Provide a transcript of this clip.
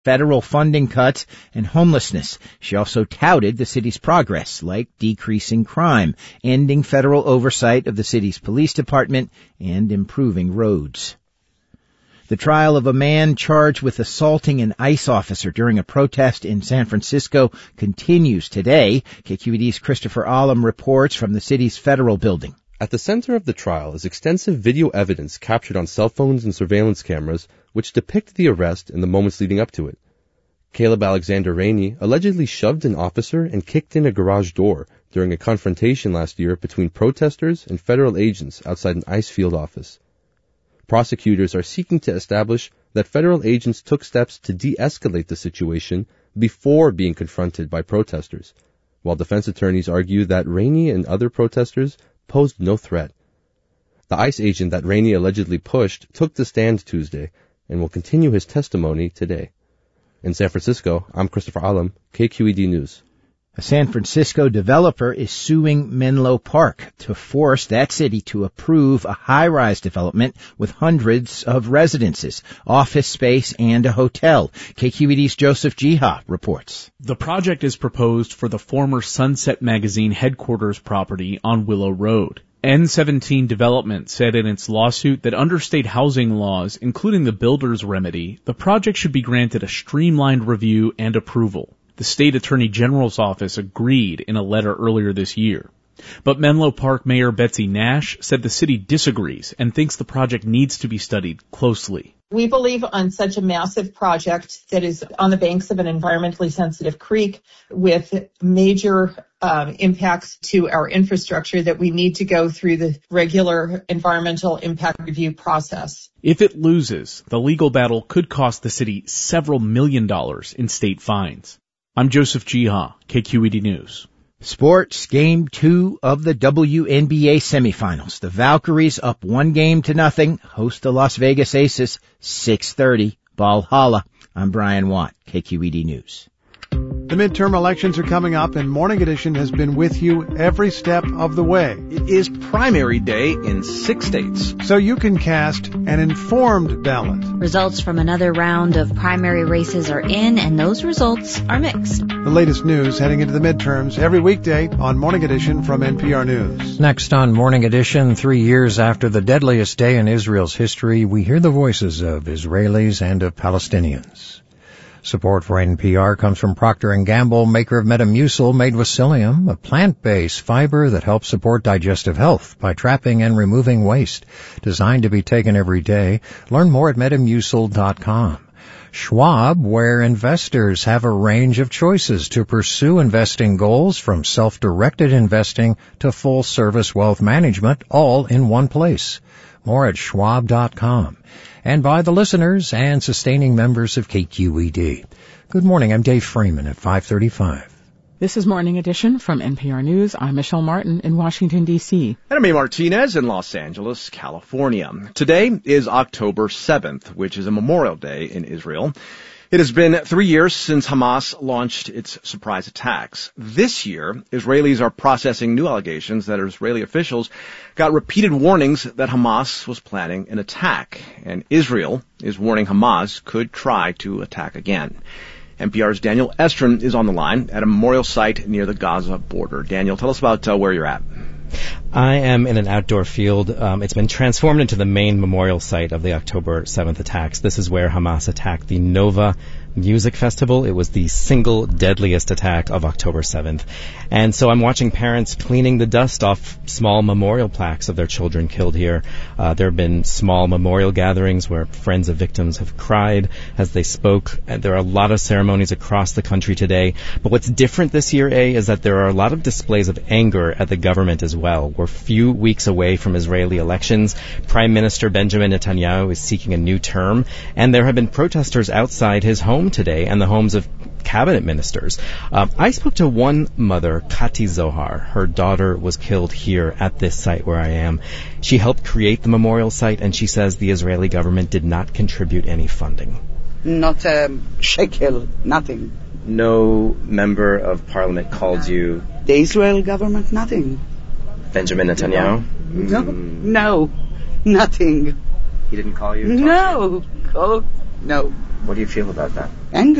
federal funding cuts, and homelessness. She also touted the city's progress, like decreasing crime, ending federal oversight of the city's police department, and improving roads. The trial of a man charged with assaulting an ICE officer during a protest in San Francisco continues today. KQED's Christopher Alam reports from the city's federal building. At the center of the trial is extensive video evidence captured on cell phones and surveillance cameras, which depict the arrest and the moments leading up to it. Caleb Alexander Rainey allegedly shoved an officer and kicked in a garage door during a confrontation last year between protesters and federal agents outside an ICE field office. Prosecutors are seeking to establish that federal agents took steps to de-escalate the situation before being confronted by protesters, while defense attorneys argue that Rainey and other protesters posed no threat. The ICE agent that Rainey allegedly pushed took the stand Tuesday and will continue his testimony today. In San Francisco, I'm Christopher Alam, KQED News. A San Francisco developer is suing Menlo Park to force that city to approve a high-rise development with hundreds of residences, office space, and a hotel. KQED's Joseph Jiha reports. The project is proposed for the former Sunset Magazine headquarters property on Willow Road. N17 Development said in its lawsuit that under state housing laws, including the builder's remedy, the project should be granted a streamlined review and approval. The state attorney general's office agreed in a letter earlier this year. But Menlo Park Mayor Betsy Nash said the city disagrees and thinks the project needs to be studied closely. We believe on such a massive project that is on the banks of an environmentally sensitive creek with major impacts to our infrastructure that we need to go through the regular environmental impact review process. If it loses, the legal battle could cost the city several $1 million in state fines. I'm Joseph Jiha, KQED News. Sports, Game 2 of the WNBA semifinals. The Valkyries up 1-0, host the Las Vegas Aces, 6:30, Valhalla. I'm Brian Watt, KQED News. The midterm elections are coming up, and Morning Edition has been with you every step of the way. It is primary day in 6 states, so you can cast an informed ballot. Results from another round of primary races are in, and those results are mixed. The latest news heading into the midterms every weekday on Morning Edition from NPR News. Next on Morning Edition, 3 years after the deadliest day in Israel's history, we hear the voices of Israelis and of Palestinians. Support for NPR comes from Procter & Gamble, maker of Metamucil made with psyllium, a plant-based fiber that helps support digestive health by trapping and removing waste. Designed to be taken every day. Learn more at Metamucil.com. Schwab, where investors have a range of choices to pursue investing goals, from self-directed investing to full-service wealth management, all in one place. More at Schwab.com. And by the listeners and sustaining members of KQED. Good morning, I'm Dave Freeman at 5:35. This is Morning Edition from NPR News. I'm Michelle Martin in Washington, D.C. And I'm A. Martinez in Los Angeles, California. Today is October 7th, which is a Memorial Day in Israel. It has been 3 years since Hamas launched its surprise attacks. This year, Israelis are processing new allegations that Israeli officials got repeated warnings that Hamas was planning an attack, and Israel is warning Hamas could try to attack again. NPR's Daniel Estrin is on the line at a memorial site near the Gaza border. Daniel, tell us about where you're at. I am in an outdoor field. It's been transformed into the main memorial site of the October 7th attacks. This is where Hamas attacked the Nova Music Festival. It was the single deadliest attack of October 7th. And so I'm watching parents cleaning the dust off small memorial plaques of their children killed here. There have been small memorial gatherings where friends of victims have cried as they spoke. And there are a lot of ceremonies across the country today. But what's different this year, is that there are a lot of displays of anger at the government as well. We're few weeks away from Israeli elections. Prime Minister Benjamin Netanyahu is seeking a new term. And there have been protesters outside his home today and the homes of cabinet ministers. I spoke to one mother, Kati Zohar. Her daughter was killed here at this site where I am. She helped create the memorial site, and she says the Israeli government did not contribute any funding. Not a shekel, nothing. No member of parliament called you? The Israel government, nothing. Benjamin Netanyahu? No, nothing. He didn't call you? No. Oh, no. What do you feel about that? Anger.